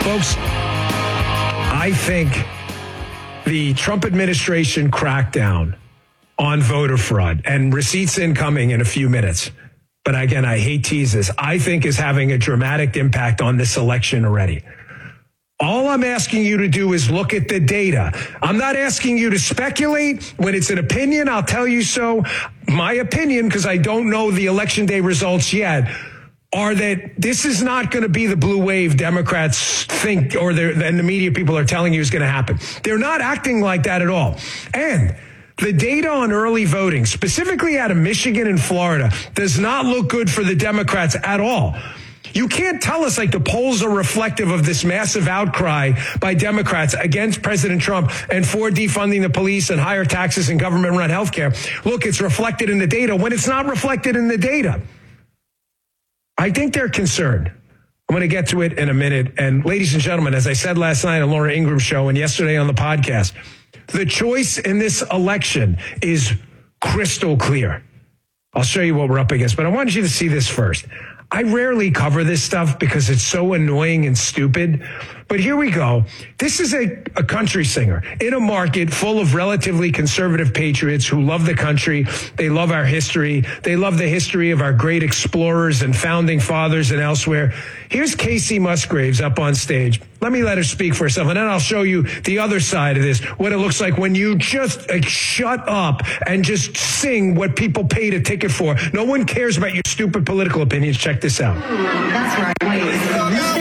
Folks, I think the Trump administration crackdown on voter fraud and receipts incoming in a few minutes, but again, I hate teases, I think is having a dramatic impact on this election already. All I'm asking you to do is look at the data. I'm not asking you to speculate. When it's an opinion, I'll tell you so. My opinion, because I don't know the election day results yet, are that this is not going to be the blue wave Democrats think, or and the media people are telling you is going to happen. They're not acting like that at all. And the data on early voting, specifically out of Michigan and Florida, does not look good for the Democrats at all. You can't tell us like the polls are reflective of this massive outcry by Democrats against President Trump and for defunding the police and higher taxes and government-run health care. Look, it's reflected in the data when it's not reflected in the data. I think they're concerned. I'm going to get to it in a minute. And ladies and gentlemen, as I said last night on Laura Ingraham's show and yesterday on the podcast, the choice in this election is crystal clear. I'll show you what we're up against, but I wanted you to see this first. I rarely cover this stuff because it's so annoying and stupid. But here we go. This is a country singer in a market full of relatively conservative patriots who love the country. They love our history. They love the history of our great explorers and founding fathers and elsewhere. Here's Kacey Musgraves up on stage. Let me let her speak for herself, and then I'll show you the other side of this, what it looks like when you just shut up and just sing what people paid a ticket for. No one cares about your stupid political opinions. Check this out. That's right. Wait,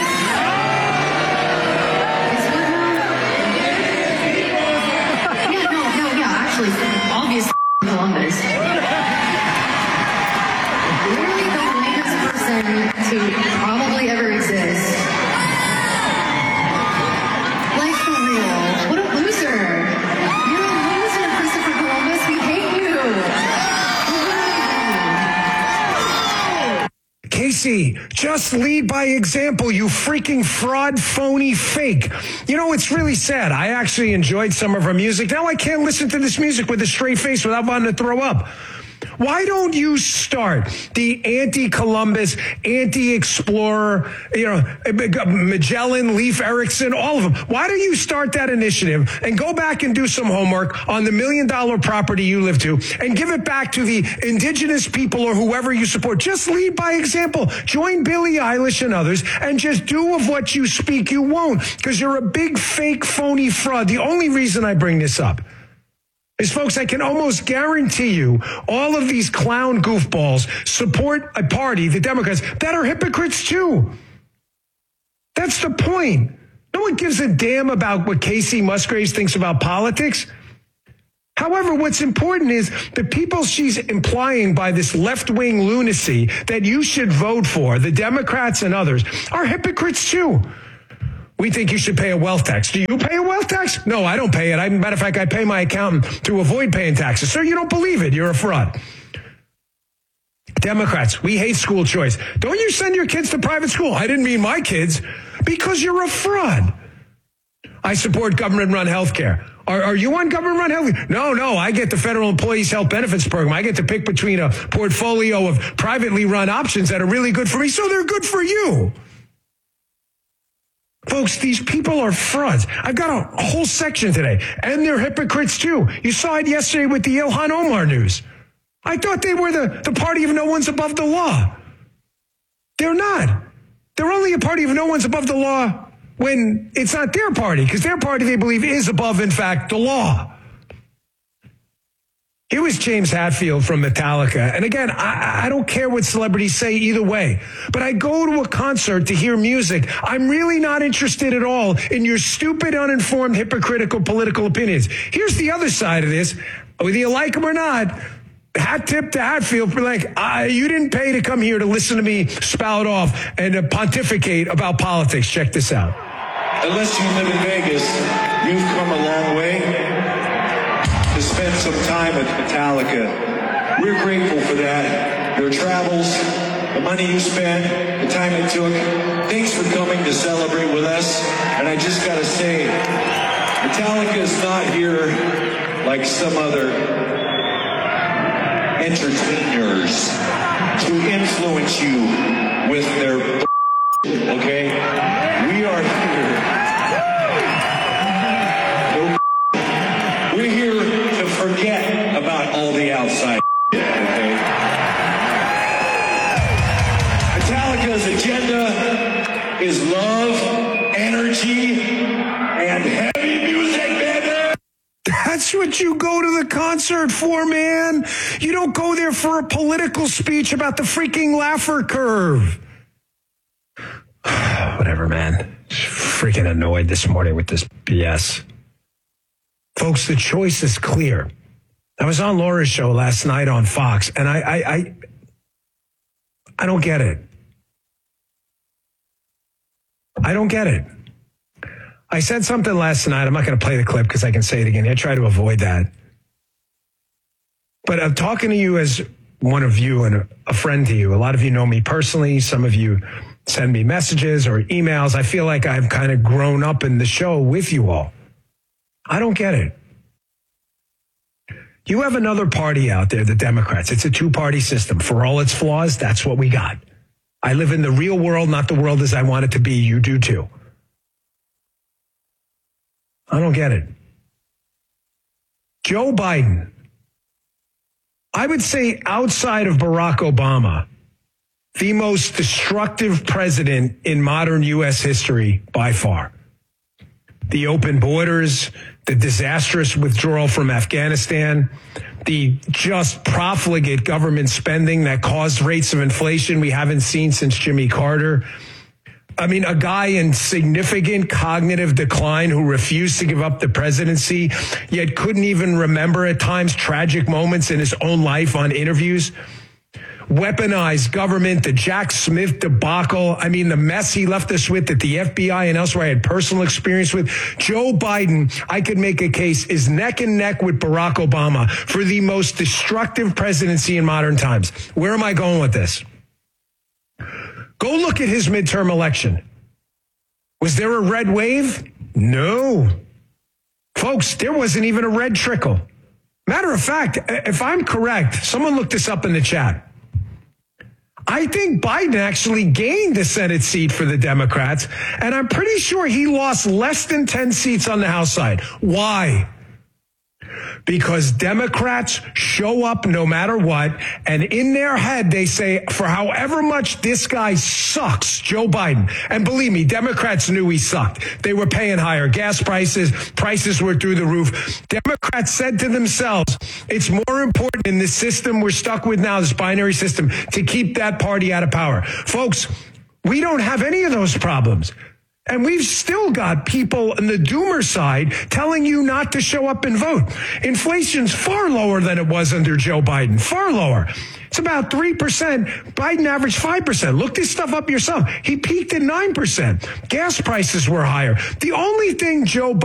Columbus. Literally the lamest person to probably ever exist. Like, for real. What a loser. You're a loser, Christopher Columbus. We hate you. Casey, just lead by example, you freaking fraud, phony, fake. You know, it's really sad. I actually enjoyed some of her music. Now I can't listen to this music with a straight face without wanting to throw up. Why don't you start the anti-Columbus, anti-explorer, Magellan, Leif Erikson, all of them? Why don't you start that initiative and go back and do some homework on the $1 million property you live to and give it back to the indigenous people or whoever you support? Just lead by example. Join Billie Eilish and others and just do of what you speak you won't, because you're a big fake phony fraud. The only reason I bring this up is, folks, I can almost guarantee you all of these clown goofballs support a party, the Democrats, that are hypocrites too. That's the point. No one gives a damn about what Kacey Musgraves thinks about politics. However, what's important is the people she's implying by this left-wing lunacy that you should vote for, the Democrats and others, are hypocrites too. We think you should pay a wealth tax. Do you pay a wealth tax? No, I don't pay it. Matter of fact, I pay my accountant to avoid paying taxes. Sir, you don't believe it. You're a fraud. Democrats, we hate school choice. Don't you send your kids to private school? I didn't mean my kids. Because you're a fraud. I support government-run health care. Are you on government-run health care? No, I get the Federal Employees Health Benefits Program. I get to pick between a portfolio of privately run options that are really good for me, so they're good for you. Folks, these people are frauds. I've got a whole section today, and they're hypocrites too. You saw it yesterday with the Ilhan Omar news. I thought they were the party of no one's above the law. They're not. They're only a party of no one's above the law when it's not their party, because their party, they believe, is above, in fact, the law. Here was James Hetfield from Metallica. And again, I don't care what celebrities say either way, but I go to a concert to hear music. I'm really not interested at all in your stupid, uninformed, hypocritical political opinions. Here's the other side of this. Whether you like them or not, hat tip to Hetfield for you didn't pay to come here to listen to me spout off and pontificate about politics. Check this out. Unless you live in Vegas, you've come a long way to spend some time at Metallica. We're grateful for that. Your travels, the money you spent, the time it took. Thanks for coming to celebrate with us. And I just gotta say, Metallica is not here like some other entertainers to influence you with their okay? We are love, energy, and heavy music, baby. That's what you go to the concert for, man. You don't go there for a political speech about the freaking Laffer curve. Whatever, man. Freaking annoyed this morning with this BS. Folks, the choice is clear. I was on Laura's show last night on Fox, and I don't get it. I don't get it. I said something last night. I'm not going to play the clip because I can say it again. I try to avoid that. But I'm talking to you as one of you and a friend to you. A lot of you know me personally. Some of you send me messages or emails. I feel like I've kind of grown up in the show with you all. I don't get it. You have another party out there, the Democrats. It's a two-party system. For all its flaws, that's what we got. I live in the real world, not the world as I want it to be. You do too. I don't get it. Joe Biden, I would say outside of Barack Obama, the most destructive president in modern U.S. history by far. The open borders, the disastrous withdrawal from Afghanistan, the just profligate government spending that caused rates of inflation we haven't seen since Jimmy Carter. I mean, a guy in significant cognitive decline who refused to give up the presidency, yet couldn't even remember at times tragic moments in his own life on interviews. Weaponized government, the Jack Smith debacle. I mean, the mess he left us with that the FBI and elsewhere I had personal experience with. Joe Biden, I could make a case, is neck and neck with Barack Obama for the most destructive presidency in modern times. Where am I going with this? Go look at his midterm election. Was there a red wave? No. Folks, there wasn't even a red trickle. Matter of fact, if I'm correct, someone look this up in the chat. I think Biden actually gained a Senate seat for the Democrats, and I'm pretty sure he lost less than 10 seats on the House side. Why? Because Democrats show up no matter what, and in their head they say, for however much this guy sucks, Joe Biden, and believe me, Democrats knew he sucked. They were paying higher gas prices. Prices were through the roof. Democrats said to themselves, it's more important in this system we're stuck with now, this binary system, to keep that party out of power. Folks, we don't have any of those problems. And we've still got people on the doomer side telling you not to show up and vote. Inflation's far lower than it was under Joe Biden, far lower. It's about 3%. Biden averaged 5%. Look this stuff up yourself. He peaked at 9%. Gas prices were higher. The only thing Joe